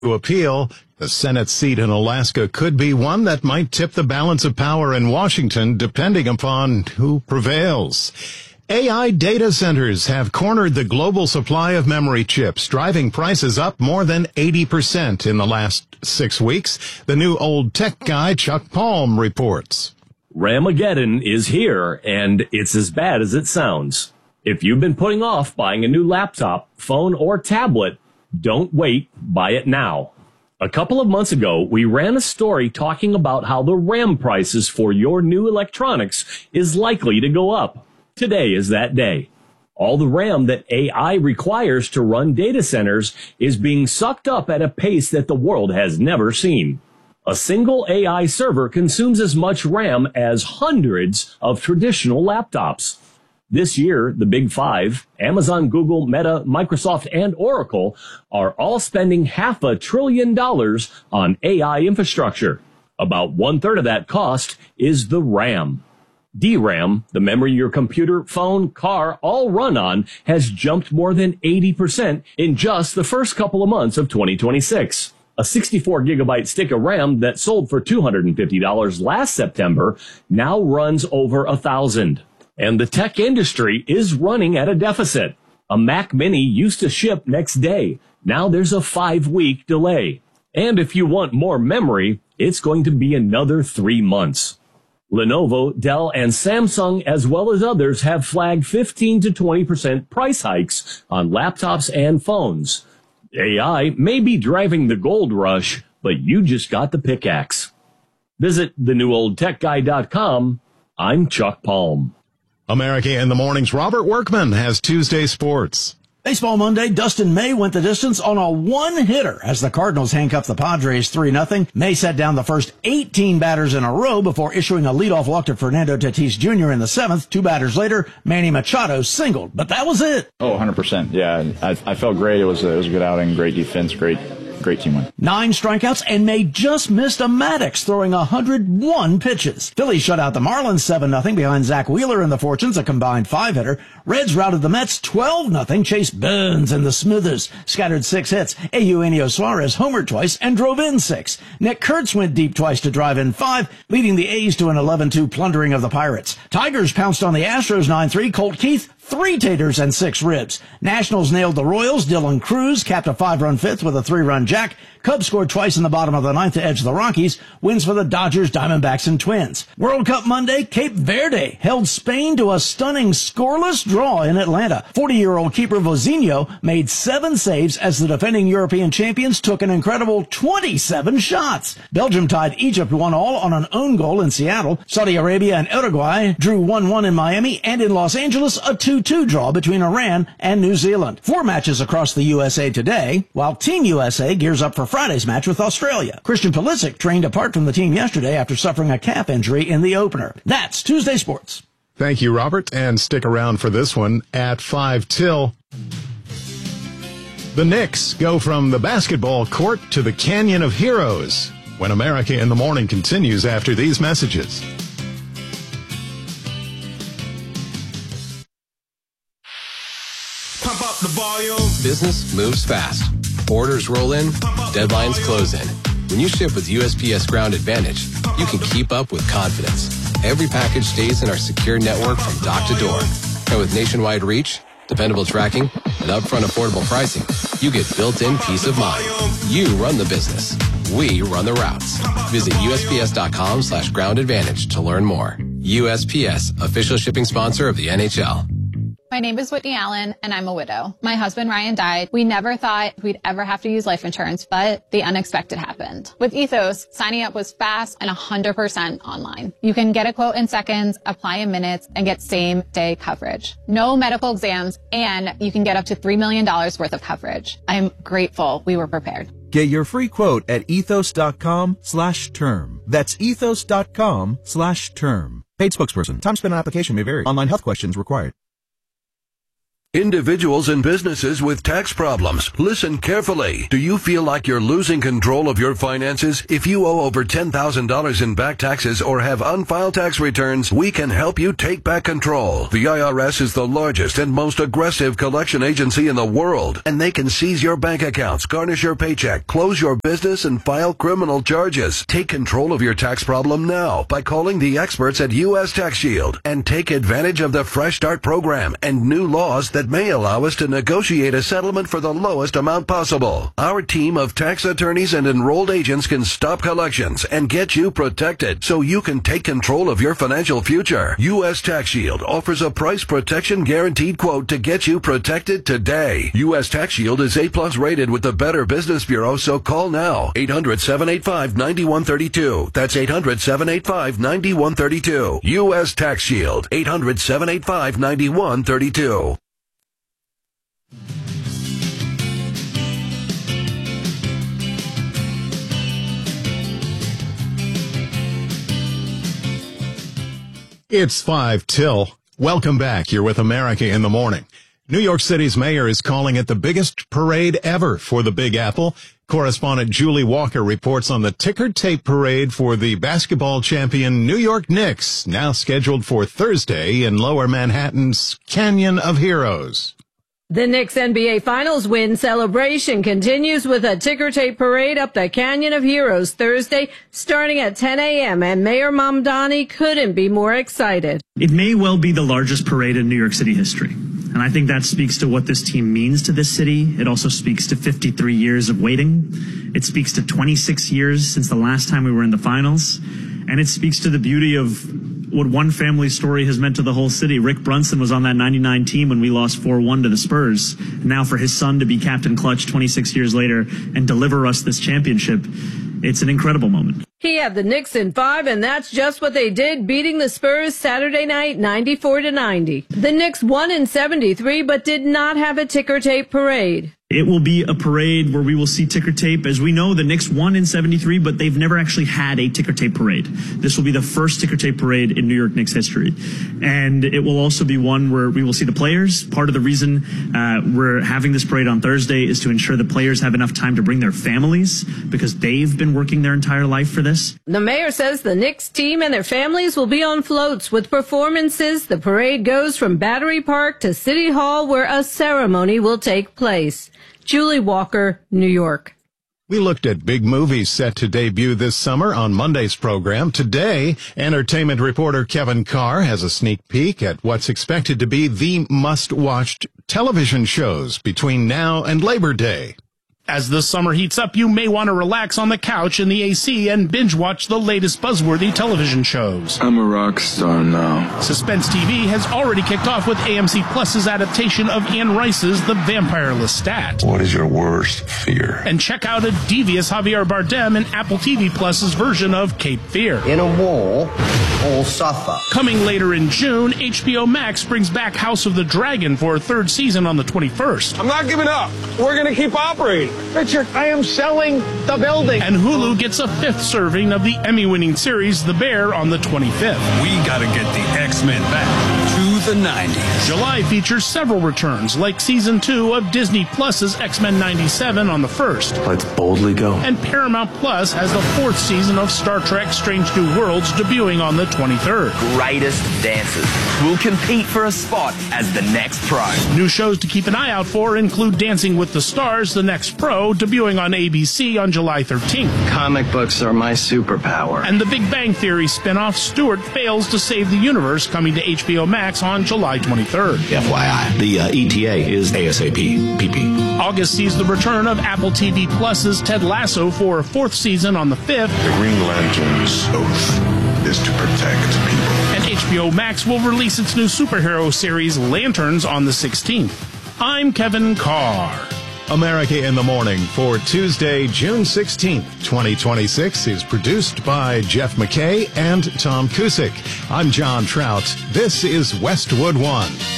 to appeal. The Senate seat in Alaska could be one that might tip the balance of power in Washington, depending upon who prevails. AI data centers have cornered the global supply of memory chips, driving prices up more than 80% in the last 6 weeks. The new old tech guy, Chuck Palm, reports. Ramageddon is here, and it's as bad as it sounds. If you've been putting off buying a new laptop, phone, or tablet, don't wait. Buy it now. A couple of months ago, we ran a story talking about how the RAM prices for your new electronics is likely to go up. Today is that day. All the RAM that AI requires to run data centers is being sucked up at a pace that the world has never seen. A single AI server consumes as much RAM as hundreds of traditional laptops. This year, the Big Five, Amazon, Google, Meta, Microsoft, and Oracle, are all spending $500 billion on AI infrastructure. About 1/3 of that cost is the RAM. DRAM, the memory your computer, phone, car all run on, has jumped more than 80% in just the first couple of months of 2026. A 64-gigabyte stick of RAM that sold for $250 last September now runs over $1,000. And the tech industry is running at a deficit. A Mac Mini used to ship next day. Now there's a 5-week delay. And if you want more memory, it's going to be another 3 months. Lenovo, Dell, and Samsung, as well as others, have flagged 15 to 20% price hikes on laptops and phones. AI may be driving the gold rush, but you just got the pickaxe. Visit thenewOldTechGuy.com. I'm Chuck Palm. America in the Morning's Robert Workman has Tuesday sports. Baseball Monday, Dustin May went the distance on a one-hitter as the Cardinals handcuffed the Padres 3-0. May set down the first 18 batters in a row before issuing a leadoff walk to Fernando Tatis Jr. in the 7th. 2 batters later, Manny Machado singled, but that was it. Oh, 100%. Yeah, I felt great. It was a good outing, great defense, great team win. 9 strikeouts, and May just missed a Maddox, throwing 101 pitches. Phillies shut out the Marlins 7-0 behind Zach Wheeler and the Fortunes, a combined 5-hitter. Reds routed the Mets 12-0. Chase Burns and the Smithers scattered 6 hits. Eugenio Suarez homered twice and drove in 6. Nick Kurtz went deep twice to drive in 5, leading the A's to an 11-2 plundering of the Pirates. Tigers pounced on the Astros 9-3. Colt Keith, 3 taters and 6 ribs. Nationals nailed the Royals. Dylan Cruz capped a 5-run 5th with a 3-run jack. Cubs scored twice in the bottom of the 9th to edge the Rockies. Wins for the Dodgers, Diamondbacks, and Twins. World Cup Monday, Cape Verde held Spain to a stunning scoreless draw in Atlanta. 40-year-old keeper Vozinho made 7 saves as the defending European champions took an incredible 27 shots. Belgium tied Egypt 1-1 on an own goal in Seattle. Saudi Arabia and Uruguay drew 1-1 in Miami, and in Los Angeles, a 2-2 draw between Iran and New Zealand. 4 matches across the USA today, while Team USA gears up for Friday's match with Australia. Christian Pulisic trained apart from the team yesterday after suffering a calf injury in the opener. That's Tuesday Sports. Thank you, Robert, and stick around for this one at 5 till. The Knicks go from the basketball court to the Canyon of Heroes when America in the Morning continues after these messages. Pump up the volume. Business moves fast. Orders roll in, deadlines close in. When you ship with USPS Ground Advantage, you can keep up with confidence. Every package stays in our secure network from dock to door. And with nationwide reach, dependable tracking, and upfront affordable pricing, you get built-in peace of mind. You run the business. We run the routes. Visit USPS.com/Ground Advantage to learn more. USPS, official shipping sponsor of the NHL. My name is Whitney Allen, and I'm a widow. My husband, Ryan, died. We never thought we'd ever have to use life insurance, but the unexpected happened. With Ethos, signing up was fast and 100% online. You can get a quote in seconds, apply in minutes, and get same-day coverage. No medical exams, and you can get up to $3 million worth of coverage. I'm grateful we were prepared. Get your free quote at ethos.com/term. That's ethos.com/term. Paid spokesperson. Time spent on application may vary. Online health questions required. Individuals and businesses with tax problems, listen carefully. Do you feel like you're losing control of your finances? If you owe over $10,000 in back taxes or have unfiled tax returns, we can help you take back control. The IRS is the largest and most aggressive collection agency in the world, and they can seize your bank accounts, garnish your paycheck, close your business, and file criminal charges. Take control of your tax problem now by calling the experts at U.S. Tax Shield and take advantage of the Fresh Start program and new laws that may allow us to negotiate a settlement for the lowest amount possible. Our team of tax attorneys and enrolled agents can stop collections and get you protected so you can take control of your financial future. U.S. Tax Shield offers a price protection guaranteed quote to get you protected today. U.S. Tax Shield is A+ rated with the Better Business Bureau, so call now. 800-785-9132. That's 800-785-9132. U.S. Tax Shield. 800-785-9132. It's 5 till. Welcome back. You're with America in the Morning. New York City's mayor is calling it the biggest parade ever for the Big Apple. Correspondent Julie Walker reports on the ticker tape parade for the basketball champion New York Knicks, now scheduled for Thursday in Lower Manhattan's Canyon of Heroes. The Knicks NBA Finals win celebration continues with a ticker tape parade up the Canyon of Heroes Thursday, starting at 10 a.m., and Mayor Mamdani couldn't be more excited. It may well be the largest parade in New York City history, and I think that speaks to what this team means to this city. It also speaks to 53 years of waiting. It speaks to 26 years since the last time we were in the finals, and it speaks to the beauty of what one family story has meant to the whole city. Rick Brunson was on that 99 team when we lost 4-1 to the Spurs. And now for his son to be Captain Clutch 26 years later and deliver us this championship, it's an incredible moment. He had the Knicks in 5, and that's just what they did, beating the Spurs Saturday night 94-90. The Knicks won in 73, but did not have a ticker tape parade. It will be a parade where we will see ticker tape. As we know, the Knicks won in 73, but they've never actually had a ticker tape parade. This will be the first ticker tape parade in New York Knicks history. And it will also be one where we will see the players. Part of the reason we're having this parade on Thursday is to ensure the players have enough time to bring their families, because they've been working their entire life for this. The mayor says the Knicks team and their families will be on floats with performances. The parade goes from Battery Park to City Hall, where a ceremony will take place. Julie Walker, New York. We looked at big movies set to debut this summer on Monday's program. Today, entertainment reporter Kevin Carr has a sneak peek at what's expected to be the must-watch television shows between now and Labor Day. As the summer heats up, you may want to relax on the couch in the AC and binge-watch the latest buzzworthy television shows. I'm a rock star now. Suspense TV has already kicked off with AMC Plus's adaptation of Anne Rice's The Vampire Lestat. What is your worst fear? And check out a devious Javier Bardem in Apple TV Plus's version of Cape Fear. In a war, all suffer. Coming later in June, HBO Max brings back House of the Dragon for a third season on the 21st. I'm not giving up. We're going to keep operating. Richard, I am selling the building. And Hulu gets a 5th serving of the Emmy-winning series The Bear on the 25th. We gotta get the X-Men back to the 90s. July features several returns, like Season 2 of Disney Plus's X-Men 97 on the 1st. Let's boldly go. And Paramount Plus has the 4th season of Star Trek Strange New Worlds debuting on the 23rd. Greatest dancers will compete for a spot as the next pro. New shows to keep an eye out for include Dancing with the Stars, The Next Pro, debuting on ABC on July 13th. Comic books are my superpower. And the Big Bang Theory spinoff Stuart Fails to Save the Universe, coming to HBO Max on July 23rd. FYI, the ETA is ASAP, PP. August sees the return of Apple TV Plus's Ted Lasso for a 4th season on the 5th. The Green Lantern's oath is to protect people. And HBO Max will release its new superhero series Lanterns on the 16th. I'm Kevin Carr. America in the Morning for Tuesday, June 16th, 2026 is produced by Jeff McKay and Tom Cusick. I'm John Trout. This is Westwood One.